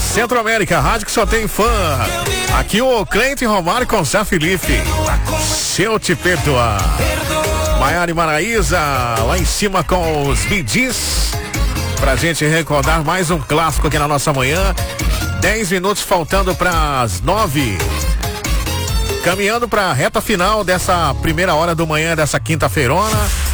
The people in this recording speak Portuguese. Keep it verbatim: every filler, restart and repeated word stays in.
Centro-América, rádio que só tem fã. Aqui o Cleide Romário com Zé Felipe. Se eu te perdoar. Maiara e Maraísa, lá em cima com os Bee Gees. Pra gente recordar mais um clássico aqui na nossa manhã. Dez minutos faltando para as nove. Caminhando para a reta final dessa primeira hora do manhã dessa quinta-feirona.